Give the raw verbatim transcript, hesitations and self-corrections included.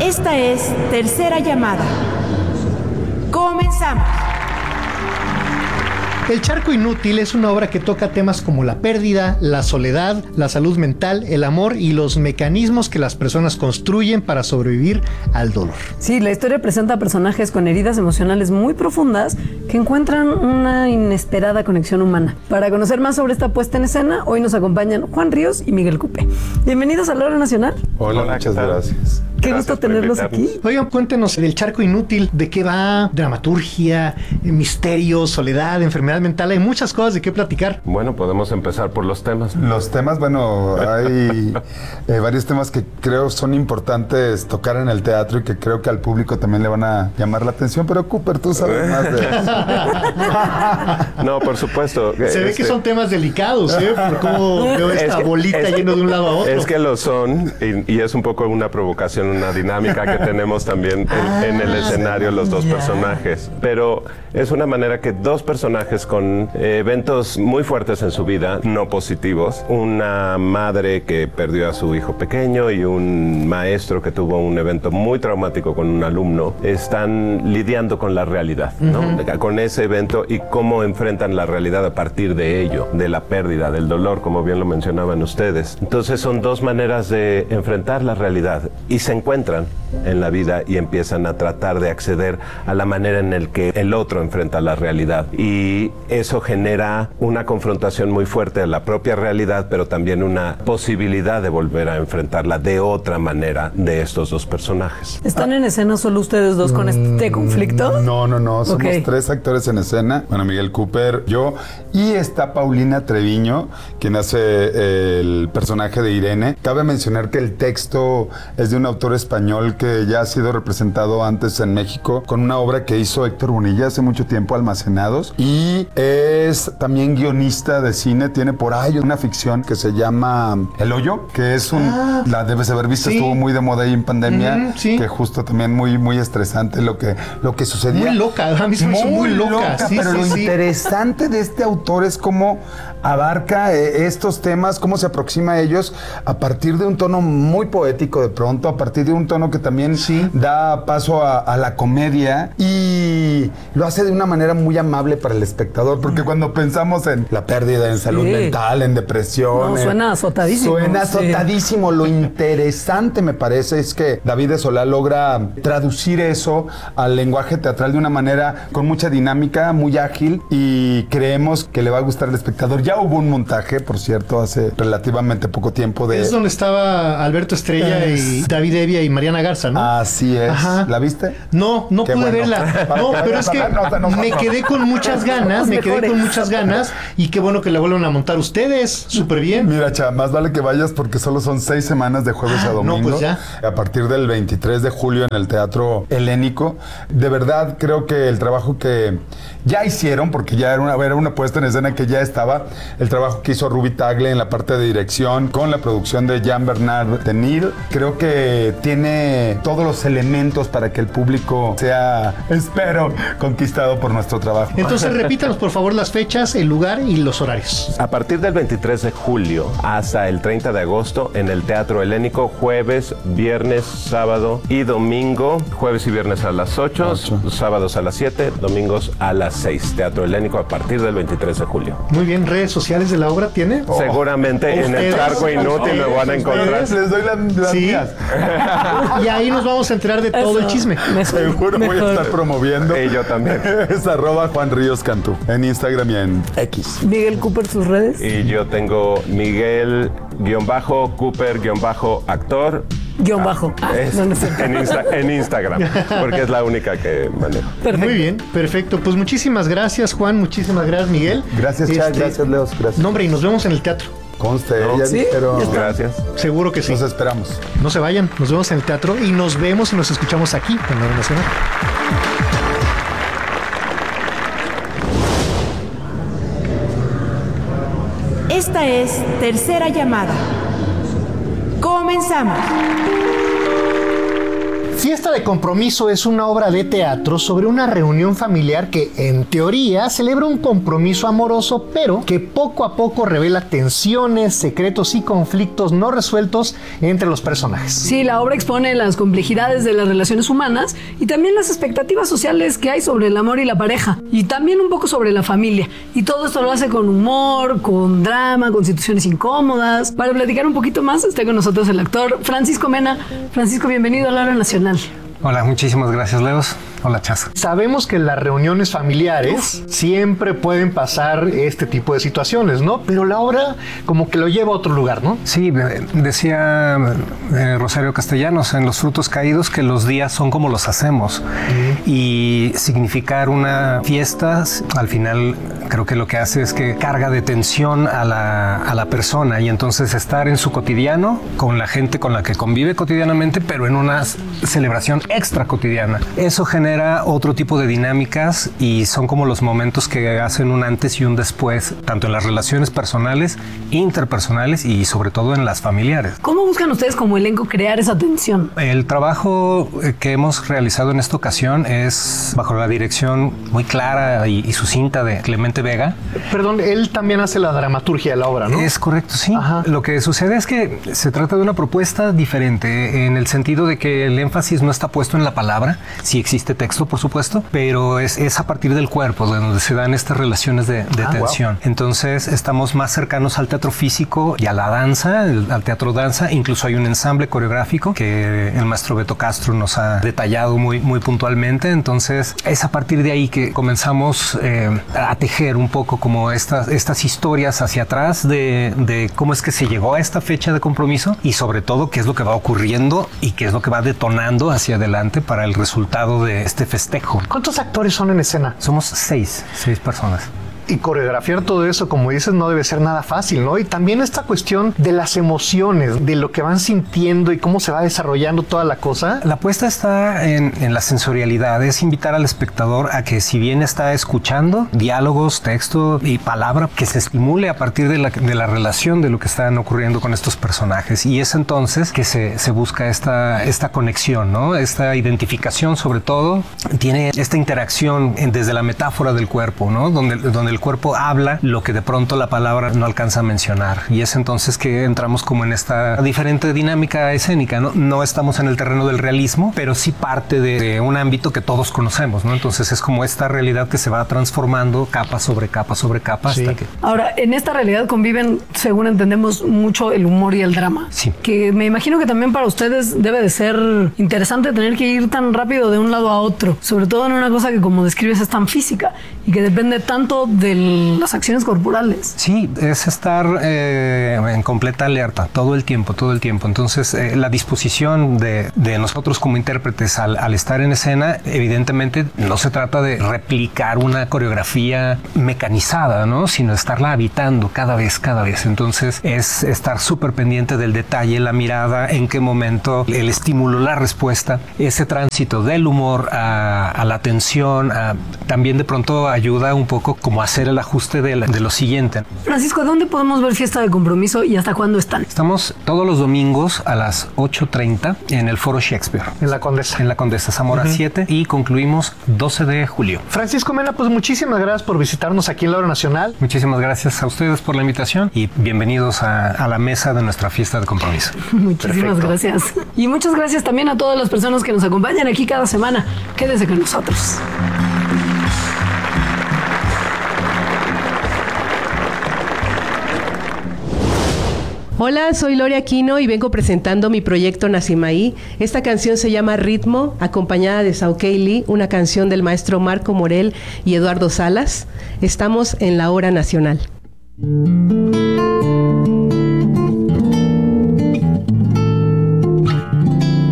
Esta es Tercera Llamada. Comenzamos. El Charco Inútil es una obra que toca temas como la pérdida, la soledad, la salud mental, el amor y los mecanismos que las personas construyen para sobrevivir al dolor. Sí, la historia presenta personajes con heridas emocionales muy profundas que encuentran una inesperada conexión humana. Para conocer más sobre esta puesta en escena, hoy nos acompañan Juan Ríos y Miguel Cupé. Bienvenidos a la Hora Nacional. Hola, Hola, muchas ¿qué tal? gracias. Qué Gracias gusto por tenerlos invitarnos. aquí. Oigan, cuéntenos del Charco Inútil, de qué va, dramaturgia, misterio, soledad, enfermedad mental, hay muchas cosas de qué platicar. Bueno, podemos empezar por los temas. Los temas, bueno, hay eh, varios temas que creo son importantes tocar en el teatro y que creo que al público también le van a llamar la atención, pero Cooper, tú sabes más de eso. No, por supuesto. Se ve este, que son temas delicados, ¿eh? Por cómo veo es esta que- bolita es- yendo de un lado a otro. Es que lo son, y, y es un poco una provocación, una dinámica que tenemos también en, en el escenario los dos ya. personajes. Pero es una manera que dos personajes con eh, eventos muy fuertes en su vida, no positivos, una madre que perdió a su hijo pequeño y un maestro que tuvo un evento muy traumático con un alumno, están lidiando con la realidad, ¿no? Con ese evento y cómo enfrentan la realidad a partir de ello, de la pérdida, del dolor, como bien lo mencionaban ustedes. Entonces son dos maneras de enfrentar la realidad y se encuentran en la vida y empiezan a tratar de acceder a la manera en la que el otro enfrenta la realidad. Y eso genera una confrontación muy fuerte a la propia realidad, pero también una posibilidad de volver a enfrentarla de otra manera de estos dos personajes. ¿Están en escena solo ustedes dos con este conflicto? No, no, no, somos Ok. tres actores en escena. Bueno, Miguel Cooper, yo, y está Paulina Treviño, quien hace el personaje de Irene. Cabe mencionar que el texto es de un autor español que ya ha sido representado antes en México con una obra que hizo Héctor Bonilla hace mucho tiempo, Almacenados, y es también guionista de cine. Tiene por ahí una ficción que se llama El Hoyo, que es un, Ah, la debes haber visto, sí. estuvo muy de moda ahí en pandemia, Ujú, sí. que justo también muy, muy estresante lo que, lo que sucedía. Muy loca, a mí se me hizo muy loca, sí, pero sí, lo sí. interesante de este autor es cómo abarca eh, estos temas, cómo se aproxima a ellos a partir de un tono muy poético de pronto, a partir de un tono que también Sí. da paso a, a la comedia y lo hace de una manera muy amable para el espectador, porque cuando pensamos en la pérdida, en salud Sí. mental, en depresión... No, en- suena azotadísimo, Suena sí. azotadísimo. Lo interesante, me parece, es que David de Solá logra traducir eso al lenguaje teatral de una manera con mucha dinámica, muy ágil, y creemos que le va a gustar al espectador. Ya hubo un montaje, por cierto, hace relativamente poco tiempo de... Es donde estaba Alberto Estrella y Es- David Evia y Mariana Garza, ¿no? Así es. Ajá. ¿La viste? No, no Qué pude bueno. verla. Para No, que pero es que vayas a dar nota me nosotros. quedé con muchas ganas, Los me quedé mejores. con muchas ganas y qué bueno que la vuelvan a montar ustedes, súper bien. Mira, Cha, más vale que vayas porque solo son seis semanas de jueves Ah, a domingo. no, pues ya. A partir del veintitrés de julio en el Teatro Helénico. De verdad, creo que el trabajo que ya hicieron, porque ya era una, era una puesta en escena que ya estaba, el trabajo que hizo Ruby Tagle en la parte de dirección, con la producción de Jean-Bernard Denil, creo que tiene todos los elementos para que el público sea, espero, conquistado por nuestro trabajo. Entonces repítanos por favor las fechas, el lugar y los horarios. A partir del veintitrés de julio hasta el treinta de agosto en el Teatro Helénico, jueves, viernes, sábado y domingo. Jueves y viernes a las ocho, Ocho. sábados a las siete, domingos a las seis. Teatro Helénico a partir del veintitrés de julio. Muy bien, redes sociales de la obra tiene. Seguramente en el ¿Ustedes? Charco Inútil lo van a encontrar. ¿Ustedes? Les doy las, las Sí. mías. Y ahí nos vamos a enterar de todo el Eso, chisme. mejor, Seguro voy a mejor. estar promoviendo. Y yo también. Es arroba Juan Ríos Cantú en Instagram y en X. Miguel Cooper, sus redes. Y yo tengo Miguel guión bajo, Cooper guión bajo, actor. Guión bajo. Ah, Es- no, no es cierto. en, Insta- en Instagram, porque es la única que manejo. Perfecto. Muy bien, perfecto. Pues muchísimas gracias, Juan. Muchísimas gracias, Miguel. Gracias, Chad. Este, Gracias, Leos. Gracias. No, hombre, y nos vemos en el teatro. Conste, No, ya sí, dijeron. ya está. Gracias. Seguro que sí. Nos esperamos. No se vayan, nos vemos en el teatro y nos vemos y nos escuchamos aquí en la Hora Nacional. Esta es Tercera Llamada. Comenzamos. Fiesta de Compromiso es una obra de teatro sobre una reunión familiar que, en teoría, celebra un compromiso amoroso, pero que poco a poco revela tensiones, secretos y conflictos no resueltos entre los personajes. Sí, la obra expone las complejidades de las relaciones humanas y también las expectativas sociales que hay sobre el amor y la pareja, y también un poco sobre la familia. Y todo esto lo hace con humor, con drama, con situaciones incómodas. Para platicar un poquito más, está con nosotros el actor Francisco Mena. Francisco, bienvenido a la Hora Nacional. Hola, muchísimas gracias, Leos. Hola, Chaza. Sabemos que en las reuniones familiares Uf. siempre pueden pasar este tipo de situaciones, ¿no? Pero la obra como que lo lleva a otro lugar, ¿no? Sí, decía eh, Rosario Castellanos en Los frutos caídos que los días son como los hacemos. Mm. Y significar una fiesta, al final creo que lo que hace es que carga de tensión a la, a la persona, y entonces estar en su cotidiano con la gente con la que convive cotidianamente, pero en una celebración extra cotidiana. Eso genera otro tipo de dinámicas y son como los momentos que hacen un antes y un después, tanto en las relaciones personales, interpersonales y sobre todo en las familiares. ¿Cómo buscan ustedes como elenco crear esa tensión? El trabajo que hemos realizado en esta ocasión es bajo la dirección muy clara y, y sucinta de Clemente Vega. Perdón, él también hace la dramaturgia de la obra, ¿no? Es correcto, sí. Ajá. Lo que sucede es que se trata de una propuesta diferente en el sentido de que el énfasis no está puesto en la palabra, si existe texto, por supuesto, pero es, es a partir del cuerpo de donde se dan estas relaciones de, de ah, tensión. Wow. Entonces estamos más cercanos al teatro físico y a la danza, el, al teatro danza. Incluso hay un ensamble coreográfico que el maestro Beto Castro nos ha detallado muy, muy puntualmente. Entonces es a partir de ahí que comenzamos eh, a tejer un poco como estas, estas historias hacia atrás de, de cómo es que se llegó a esta fecha de compromiso y sobre todo qué es lo que va ocurriendo y qué es lo que va detonando hacia adelante para el resultado de este festejo. ¿Cuántos actores son en escena? Somos seis, seis personas. Y coreografiar todo eso, como dices, no debe ser nada fácil, ¿no? Y también esta cuestión de las emociones, de lo que van sintiendo y cómo se va desarrollando toda la cosa. La apuesta está en, en la sensorialidad, es invitar al espectador a que, si bien está escuchando diálogos, texto y palabra, que se estimule a partir de la, de la relación de lo que están ocurriendo con estos personajes. Y es entonces que se, se busca esta, esta conexión, ¿no? Esta identificación, sobre todo, tiene esta interacción en, desde la metáfora del cuerpo, ¿no? Donde, donde el cuerpo habla lo que de pronto la palabra no alcanza a mencionar, y es entonces que entramos como en esta diferente dinámica escénica, ¿no? No estamos en el terreno del realismo, pero sí parte de, de un ámbito que todos conocemos, ¿no? Entonces es como esta realidad que se va transformando capa sobre capa sobre capa, sí. Hasta que... Ahora, en esta realidad conviven, según entendemos, mucho el humor y el drama. Sí. Que me imagino que también para ustedes debe de ser interesante tener que ir tan rápido de un lado a otro, sobre todo en una cosa que, como describes, es tan física y que depende tanto de las acciones corporales. Sí, es estar eh, en completa alerta todo el tiempo, todo el tiempo. Entonces, eh, la disposición de, de nosotros como intérpretes al, al estar en escena, evidentemente no se trata de replicar una coreografía mecanizada, ¿no? Sino estarla habitando cada vez, cada vez. Entonces, es estar súper pendiente del detalle, la mirada, en qué momento, el estímulo, la respuesta, ese tránsito del humor a, a la tensión, a, también de pronto ayuda un poco como a hacer el ajuste de, la, de lo siguiente. Francisco, ¿dónde podemos ver Fiesta de Compromiso y hasta cuándo están? Estamos todos los domingos a las ocho treinta en el Foro Shakespeare. En la Condesa. En la Condesa Zamora uh-huh. siete, y concluimos doce de julio. Francisco Mena, pues muchísimas gracias por visitarnos aquí en la Hora Nacional. Muchísimas gracias a ustedes por la invitación y bienvenidos a, a la mesa de nuestra Fiesta de Compromiso. Muchísimas Perfecto. gracias. Y muchas gracias también a todas las personas que nos acompañan aquí cada semana. Quédense con nosotros. Hola, soy Lore Aquino y vengo presentando mi proyecto Nacimaí. Esta canción se llama Ritmo, acompañada de Sauquei Lee, una canción del maestro Marco Morel y Eduardo Salas. Estamos en la Hora Nacional.